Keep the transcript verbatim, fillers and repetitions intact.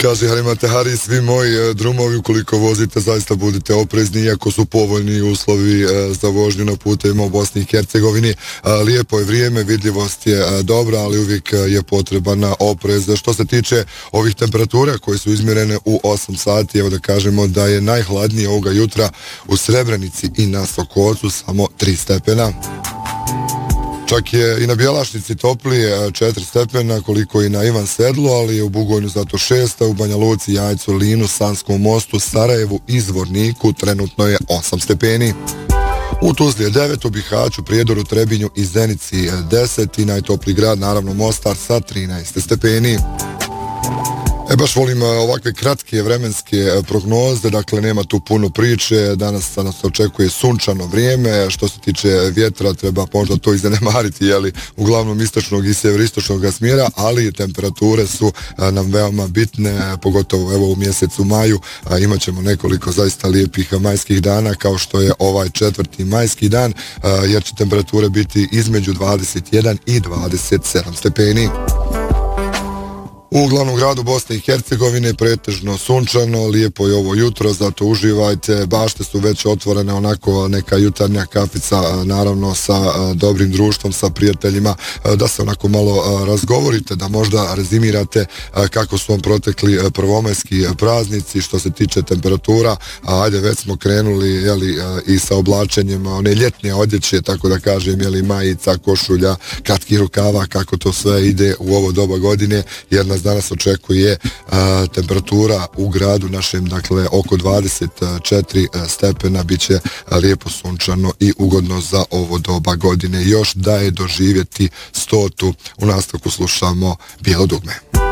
Kaže Halima Tehari, svi moji drumovi, ukoliko vozite, zaista budite oprezni, iako su povoljni uslovi za vožnju na putevima u Bosni i Hercegovini. Lijepo je vrijeme, vidljivost je dobra, ali uvijek je potrebna oprez. Što se tiče ovih temperatura koje su izmjerene u osam sati, evo da kažemo da je najhladnije ovoga jutra u Srebrenici i na Sokolcu, samo tri stepena. Čak je i na Bjelašnici toplije četiri stepena, koliko i na Ivan Sedlu, ali je u Bugojnu zato šest, u Banja Luci, Jajcu, Linu, Sanskom mostu, Sarajevu i Zvorniku trenutno je osam stepeni. U Tuzli je devet, u Bihaću, Prijedoru, Trebinju i Zenici deset i najtopliji grad, naravno Mostar, sa trinaest stepeni. E, baš volim ovakve kratke vremenske prognoze, dakle nema tu puno priče, danas nas očekuje sunčano vrijeme, što se tiče vjetra treba možda to iznemariti, jeli, uglavnom istočnog i sjeveristočnog smjera, ali temperature su nam veoma bitne, pogotovo evo u mjesecu maju, imat ćemo nekoliko zaista lijepih majskih dana, kao što je ovaj četvrti majski dan, jer će temperature biti između dvadeset jedan i dvadeset sedam stepeni. U glavnom gradu Bosne i Hercegovine pretežno sunčano, lijepo je ovo jutro, zato uživajte, bašte su već otvorene, onako neka jutarnja kafica, naravno sa dobrim društvom, sa prijateljima, da se onako malo razgovorite, da možda rezimirate kako su vam protekli prvomajski praznici. Što se tiče temperatura, ajde već smo krenuli, jeli, i sa oblačenjem one ljetne odjeće, tako da kažem, jeli, majica, košulja, kratkih rukava, kako to sve ide u ovo doba godine, jer nas danas očekuje a, temperatura u gradu našem, dakle oko dvadeset četiri stepena, bit će lijepo sunčano i ugodno za ovo doba godine. Još da je doživjeti stotu, u nastavku slušamo Bijelo dugme.